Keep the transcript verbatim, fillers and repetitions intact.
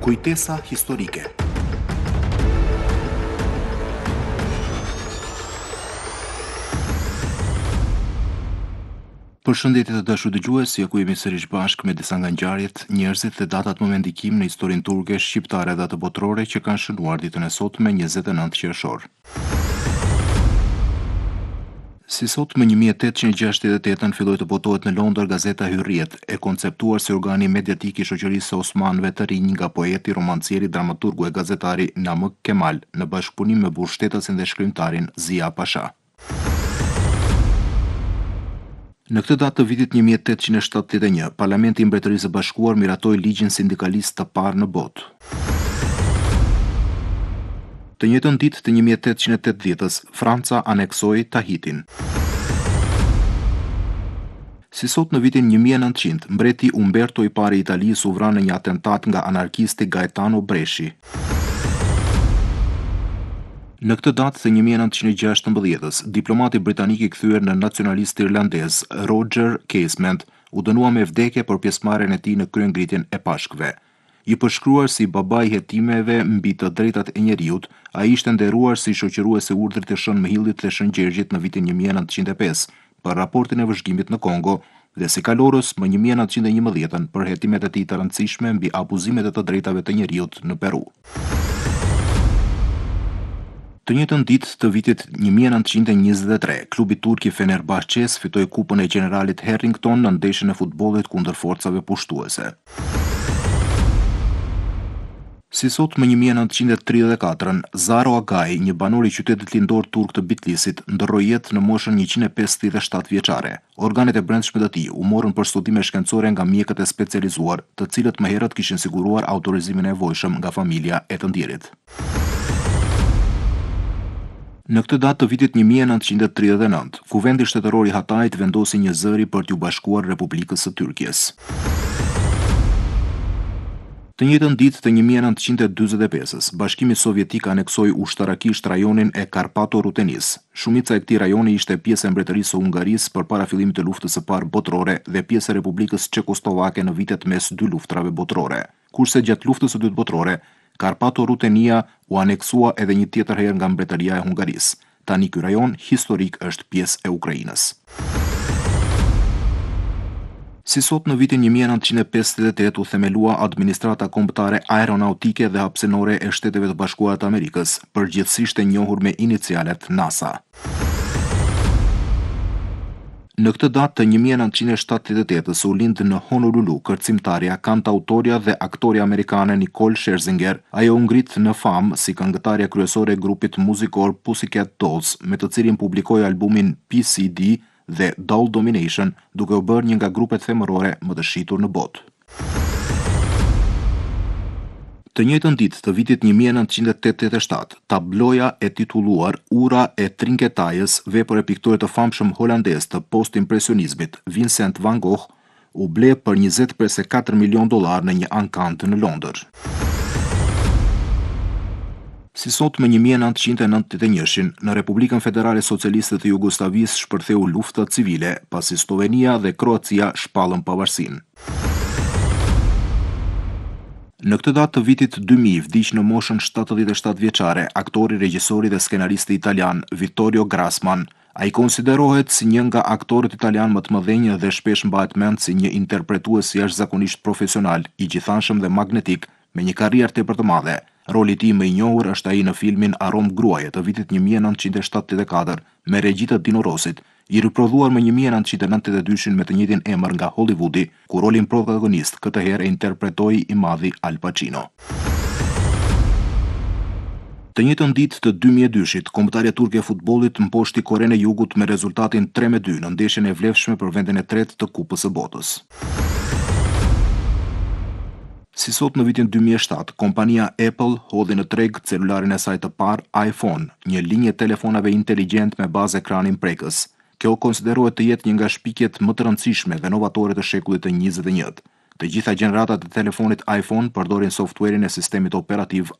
Kujtesa historike. Përshëndetje të dashur dëgjues, ja ku jemi sërish bashkë me disa nga ngjarjet, njerëzit dhe datat më me ndikim në historinë turke, shqiptare dhe të botërore që kanë shënuar ditën e sotme njëzet e nëntë qershor. Si sot më një mijë e tetëqind e gjashtëdhjetë e tetë filloi të botohet në Londër gazeta Hyrriyet, e konceptuar si organi mediatik i shoqërisë së Osmanëve të rinj nga poeti, romancieri, dramaturgu e gazetari Namık Kemal, në bashkëpunim me burgshtetasin dhe shkrimtarin Zia Pasha. Në këtë datë të vitit një mijë e tetëqind e shtatëdhjetë e një, Parlamenti i Mbretërisë së Bashkuar miratoi ligjin sindikalist të parë në botë. Të njëjtën ditë të një mijë e tetëqind e tetëdhjetës, Franca aneksoi Tahitin. Si sot në vitin një mijë e nëntëqind, mbreti Umberto i pari i Italisë u vran në një atentat nga anarkisti Gaetano Bresci. Në këtë datë të një mijë e nëntëqind e gjashtëmbëdhjetës, diplomati britanik i kthyer në nacionalist irlandez Roger Casement u dënua me vdekje për pjesëmarrjen e tij në kryengritjen e Pashkëve. I përshkruar si babai i hetimeve mbi të drejtat e njeriut, ai ishte nderuar si shoqërues i urdhrit të Shën Mihillit dhe Shën Gjergjit në vitin një mijë e nëntëqind e pesë për raportin e vëzhgimit në Kongo dhe si kalorës më një mijë e nëntëqind e njëmbëdhjetë për hetimet e tij të rëndësishme mbi abuzimet e të drejtave të njeriut në Peru. Të njëjtën ditë të vitit një mijë e nëntëqind e njëzet e tre, klubi turk i Fenerbahçes fitoi kupën e generalit Harrington në ndeshjen e futbollit kundër forcave pushtuese. Si sot më një mijë e nëntëqind e tridhjetë e katër, Zaro Agaj, një banor i qytetit lindor turk të Bitlisit, ndorroi jetë në moshën njëqind e pesëdhjetë e shtatë vjeçare. Organet e brendshme të tij u morën për studime shkencore nga mjekët e specializuar, të cilët më herët kishin siguruar autorizimin e nevojshëm nga familja e të ndjerit. Në këtë datë të vitit një mijë e nëntëqind e tridhjetë e nëntë, Kuvendi Shtetëror i Hatayit vendosi një zëri për t'u bashkuar Republikës së Tyrkjes. Të njëjtën ditë të një mijë e nëntëqind e dyzet e pesës, Bashkimi Sovjetik aneksoi ushtarakisht rajonin e Karpato-Rutenis. Shumica e këtij rajoni ishte pjesë e Mbretërisë së Hungarisë përpara fillimit të luftës së parë botërore dhe pjesë e Republikës Çekoslovake në vitet mes dy luftrave botërore. Kurse gjatë luftës së dytë botërore, Karpato-Rutenia u aneksua edhe një tjetër herë nga Mbretëria e Hungarisë. Tani ky rajon historik është pjesë e Ukrainës. Si sot në vitin një mijë e nëntëqind e pesëdhjetë e tetë u themelua Administrata Kombëtare Aeronautike dhe Hapësinore e Shteteve të Bashkuara të Amerikës, përgjithsisht e njohur me inicialet NASA. Në këtë datë të një mijë e nëntëqind e shtatëdhjetë e tetës u lind në Honolulu kërcimtarja, kantautorja dhe aktorja amerikane Nicole Scherzinger. Ajo u ngrit në famë si këngëtarja kryesore e grupit muzikor Pussycat Dolls, me të cilin publikoi albumin P C D dhe Doll Domination, duke u bërë një nga grupet femërore më të shitur në botë. Të njëjtën ditë të vitit një mijë e nëntëqind e tetëdhjetë e shtatë, tabloja e titulluar Ura e Trinketajës, vepër e piktorit të famshëm holandez të post-impresionizmit Vincent van Gogh, u ble për njëzet presë katër milion dollar në një ankant në Londër. Si sot më një mijë e nëntëqind e nëntëdhjetë e njëshin, në Republikën Federale Socialiste të Jugosllavisë shpërtheu lufta civile, pasi Slovenia dhe Kroacia shpallën pavarësinë. Në këtë datë të vitit dy mijë vdiq në moshën shtatëdhjetë e shtatë vjeçare aktori, regjisori dhe skenaristi italian Vittorio Gassman. Ai konsiderohet si një nga aktorët italian më të mëdhenj dhe shpesh mbahet mend si një interpretues jashtëzakonisht profesional, i gjithanshëm dhe magnetik, me një karrierë tepër të madhe. Roli i tij më i njohur është ai në filmin Aromë gruaje të vitit një mijë e nëntëqind e shtatëdhjetë e katër me regji të Dino Rossit, i riprodhuar më një mijë e nëntëqind e nëntëdhjetë e dyshin me të njëjtin emër nga Hollywoodi, ku rolin protagonist këtë herë e interpretoi i madhi Al Pacino. Të njëjtën ditë të dy mijë e dyshit, kombëtarja turke e futbollit mposhti Korenë e Jugut me rezultatin tre me dy në ndeshjen e vlefshme për vendin e tretë të Kupës së Botës. Si sot në vitin dy mijë e shtatë, kompania Apple hodhi në treg celularin e saj të parë iPhone, një linjë telefonave inteligjent me bazë ekranin prekës. Kjo konsiderohet të jetë një nga shpikjet më të rëndësishme dhe novatore të shekullit të njëzet e njëjtë. Të gjitha gjeneratat e telefonit iPhone përdorin softwarein e sistemit operativ